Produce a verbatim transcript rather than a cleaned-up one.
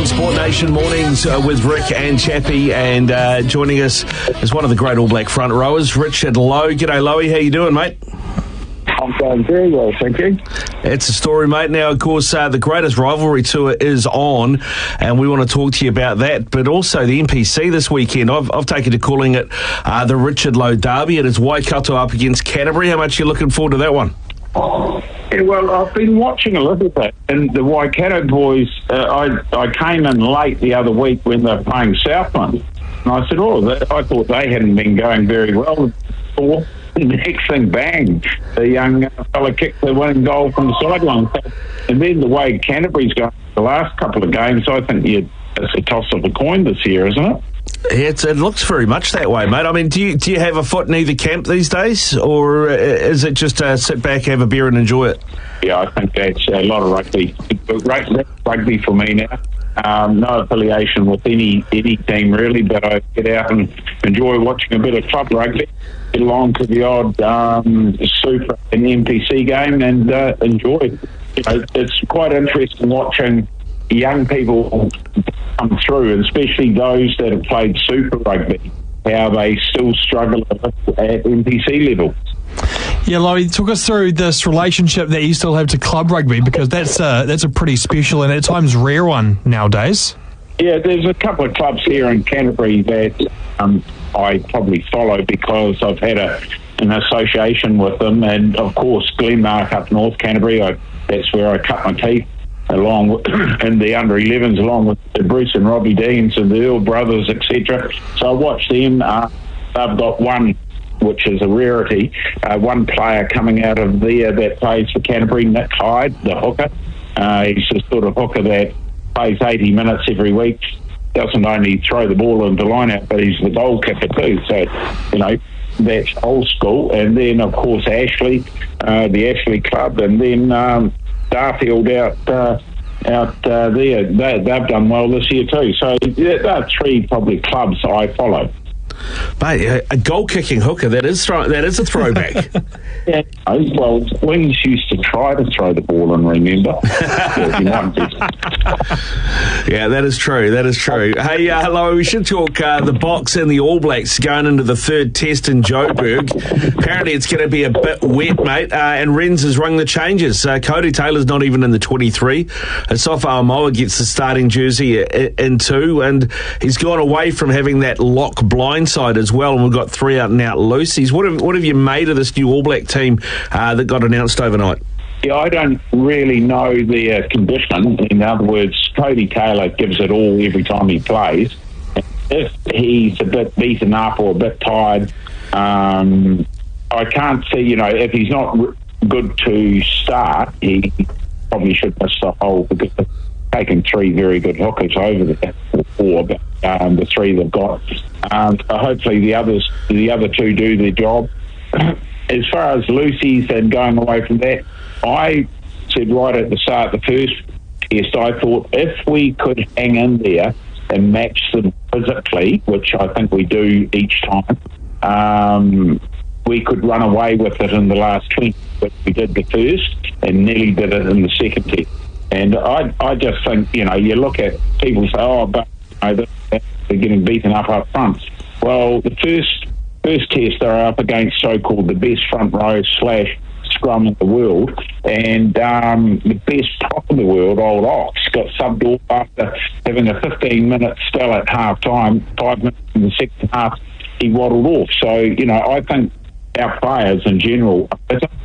on Sport Nation Mornings uh, with Rick and Chappie, and uh, joining us is one of the great All Black front rowers, Richard Lowe. G'day, Lowe. How you doing, mate? I'm going very well, thank you. It's a story, mate. Now, of course, uh, the greatest rivalry tour is on, and we want to talk to you about that, but also the N P C this weekend. I've, I've taken to calling it uh, the Richard Lowe Derby. It is Waikato up against Canterbury. How much are you looking forward to that one? Yeah, well, I've been watching a little bit, and the Waikato boys, uh, I, I came in late the other week when they were playing Southland, and I said, oh, that, I thought they hadn't been going very well. Or the next thing, bang, the young fella kicked the winning goal from the sideline. And then the way Canterbury's going the last couple of games, I think you, it's a toss of a coin this year, isn't it? Yeah, it's, it looks very much that way, mate. I mean, do you do you have a foot in either camp these days, or is it just uh, sit back, have a beer and enjoy it? Yeah, I think that's a lot of rugby. Rugby for me now. Um, no affiliation with any any team really, but I get out and enjoy watching a bit of club rugby, get along to the odd um, Super and N P C game, and uh, enjoy it. You know, it's quite interesting watching young people come through, and especially those that have played Super Rugby, how they still struggle at N P C level. Yeah, Lowe, talk us through this relationship that you still have to club rugby, because that's a, that's a pretty special and at times rare one nowadays. Yeah, there's a couple of clubs here in Canterbury that um, I probably follow because I've had a, an association with them, and of course Glenmark up North Canterbury, I, that's where I cut my teeth, along with, in the under elevens, along with the Bruce and Robbie Deans and the Earl brothers, et cetera. So I watch them. Uh, they've got one, which is a rarity, uh, one player coming out of there that plays for Canterbury, Nick Hyde, the hooker. Uh, he's the sort of hooker that plays eighty minutes every week, doesn't only throw the ball into line out, but he's the goal kicker too. So, you know, that's old school. And then, of course, Ashley, uh, the Ashley Club, and then um, Darfield out uh, out uh, there. They, they've done well this year too. So there are three probably clubs I follow. Mate, a goal-kicking hooker, that is throw, that is a throwback. Yeah, well, Wings used to try to throw the ball in, remember? Yeah, he might be. Yeah, that is true, that is true. Hey, uh, hello, we should talk uh, the Box and the All Blacks going into the third test in Joburg. Apparently it's going to be a bit wet, mate, uh, and Renz has rung the changes. Uh, Cody Taylor's not even in the twenty-three. Asafa Aomoa gets the starting jersey in, in two, and he's gone away from having that lock blind side as well, and we've got three out and out loosies. What have, what have you made of this new All Black team uh, that got announced overnight? Yeah, I don't really know their condition. In other words, Cody Taylor gives it all every time he plays. If he's a bit beaten up or a bit tired, um, I can't see, you know, if he's not r- good to start, he probably should miss the whole, because they've taken three very good hookers over there, or four, but um, the three they've got. Um, so hopefully the others, the other two do their job. As far as Lucy's and going away from that, I said right at the start of the first test, I thought if we could hang in there and match them physically, which I think we do each time, um, we could run away with it in the last twenty, which we did the first and nearly did it in the second test. And I, I just think, you know, you look at people say, oh, but you know, they're getting beaten up up front. Well, the first first test they're up against so-called the best front row slash scrum in the world, and um, the best top in the world, Old Ox, got subbed off after having a fifteen minute spell at half time, five minutes in the second half, he waddled off. So, you know, I think our players in general are better.